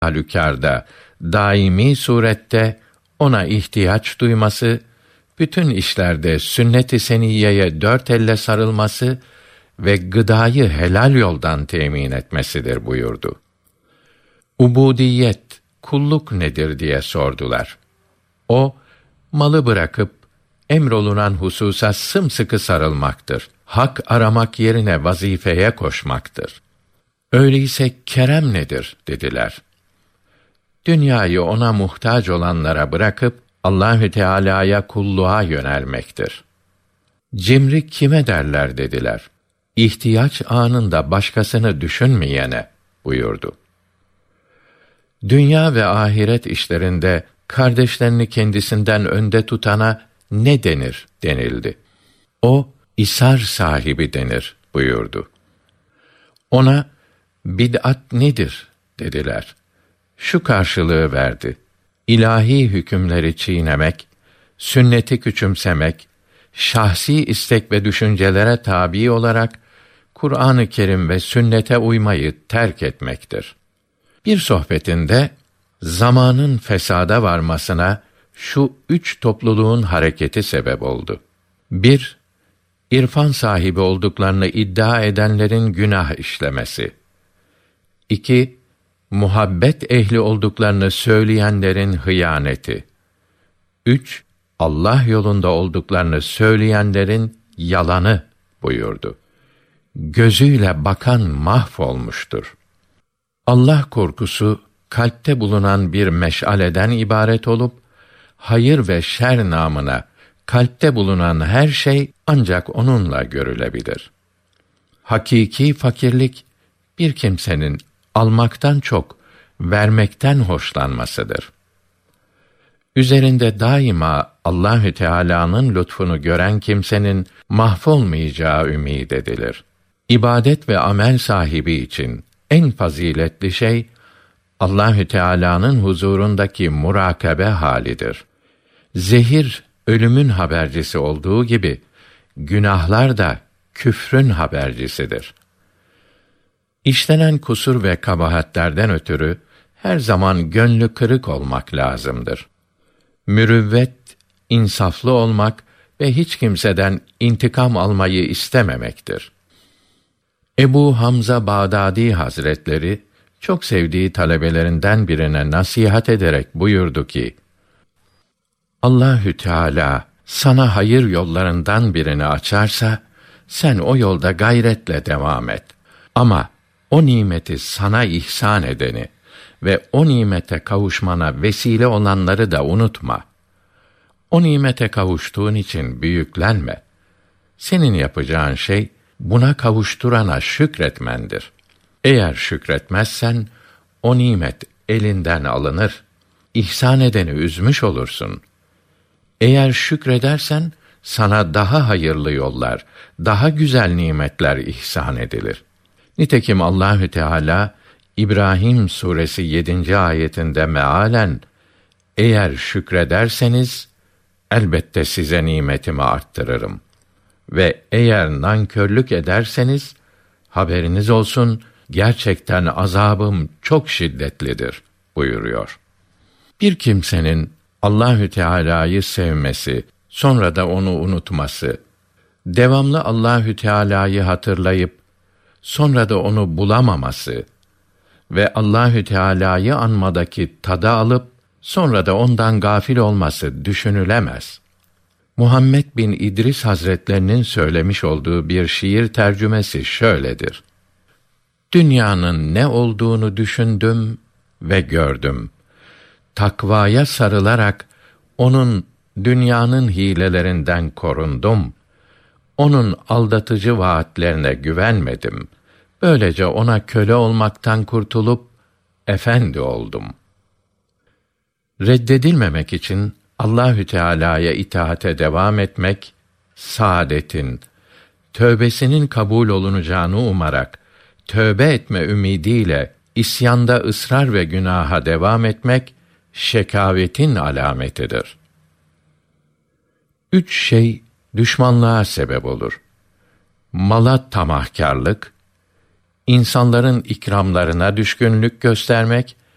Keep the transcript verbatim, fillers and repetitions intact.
halükarda, daimi surette ona ihtiyaç duyması, bütün işlerde sünnet-i seniyyeye dört elle sarılması ve gıdayı helal yoldan temin etmesidir buyurdu. Ubudiyet, kulluk nedir diye sordular. O, malı bırakıp emrolunan hususa sımsıkı sarılmaktır. Hak aramak yerine vazifeye koşmaktır. Öyleyse kerem nedir dediler. Dünyayı ona muhtaç olanlara bırakıp Allahü Teala'ya kulluğa yönelmektir. Cimri kime derler dediler. İhtiyaç anında başkasını düşünmeyene buyurdu. Dünya ve ahiret işlerinde kardeşlerini kendisinden önde tutana ne denir denildi. O, isar sahibi denir buyurdu. Ona, bid'at nedir dediler. Şu karşılığı verdi. İlahi hükümleri çiğnemek, sünneti küçümsemek, şahsi istek ve düşüncelere tabi olarak Kur'an-ı Kerim ve sünnete uymayı terk etmektir. Bir sohbetinde zamanın fesada varmasına şu üç topluluğun hareketi sebep oldu. Bir, irfan sahibi olduklarını iddia edenlerin günah işlemesi. İki, muhabbet ehli olduklarını söyleyenlerin hıyaneti. Üç, Allah yolunda olduklarını söyleyenlerin yalanı buyurdu. Gözüyle bakan mahvolmuştur. Allah korkusu kalpte bulunan bir meşaleden ibaret olup, hayır ve şer namına kalpte bulunan her şey ancak onunla görülebilir. Hakiki fakirlik, bir kimsenin almaktan çok vermekten hoşlanmasıdır. Üzerinde daima Allahü Teala'nın lütfunu gören kimsenin mahvolmayacağı ümid edilir. İbadet ve amel sahibi için en faziletli şey Allahü Teala'nın huzurundaki murakabe halidir. Zehir ölümün habercisi olduğu gibi günahlar da küfrün habercisidir. İşlenen kusur ve kabahatlerden ötürü her zaman gönlü kırık olmak lazımdır. Mürüvvet, insaflı olmak ve hiç kimseden intikam almayı istememektir. Ebu Hamza Bağdadi Hazretleri çok sevdiği talebelerinden birine nasihat ederek buyurdu ki: Allahü Teala sana hayır yollarından birini açarsa sen o yolda gayretle devam et. Ama o nimeti sana ihsan edeni ve o nimete kavuşmana vesile olanları da unutma. O nimete kavuştuğun için büyüklenme. Senin yapacağın şey buna kavuşturana şükretmendir. Eğer şükretmezsen o nimet elinden alınır. İhsan edeni üzmüş olursun. Eğer şükredersen sana daha hayırlı yollar, daha güzel nimetler ihsan edilir. Nitekim Allahü Teala İbrahim suresi yedinci ayetinde mealen eğer şükrederseniz elbette size nimetimi arttırırım ve eğer nankörlük ederseniz haberiniz olsun gerçekten azabım çok şiddetlidir buyuruyor. Bir kimsenin Allahü Teala'yı sevmesi, sonra da onu unutması, devamlı Allahü Teala'yı hatırlayıp sonra da onu bulamaması ve Allahü Teala'yı anmadaki tadı alıp sonra da ondan gafil olması düşünülemez. Muhammed bin İdris Hazretlerinin söylemiş olduğu bir şiir tercümesi şöyledir: Dünyanın ne olduğunu düşündüm ve gördüm. Takvaya sarılarak onun dünyanın hilelerinden korundum. Onun aldatıcı vaatlerine güvenmedim. Böylece ona köle olmaktan kurtulup efendi oldum. Reddedilmemek için Allahü Teala'ya itaate devam etmek, saadetin, tövbesinin kabul olunacağını umarak, tövbe etme ümidiyle isyanda ısrar ve günaha devam etmek, şekavetin alametidir. Üç şey düşmanlığa sebep olur. Mala tamahkârlık, insanların ikramlarına düşkünlük göstermek